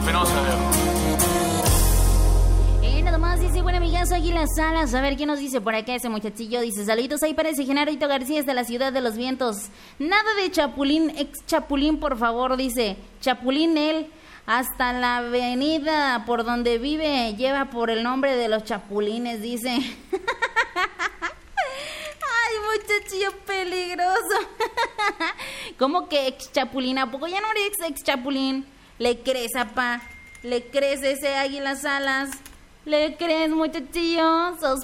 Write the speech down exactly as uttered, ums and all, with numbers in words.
Penosa, Eh, nada más dice, bueno, amigas, Águila Salas. A ver, ¿qué nos dice por acá ese muchachillo? Dice, saluditos ahí para ese Genarito García de la Ciudad de los Vientos. Nada de chapulín, ex chapulín, por favor, dice. Chapulín él, hasta la avenida por donde vive, lleva por el nombre de los chapulines, dice. Ay, muchachillo peligroso. ¿Cómo que ex chapulín? ¿A poco ya no eres ex chapulín? ¿Le crees, apá? ¿Le crees ese Águila Salas? ¿Le crees, muchachillo? Sos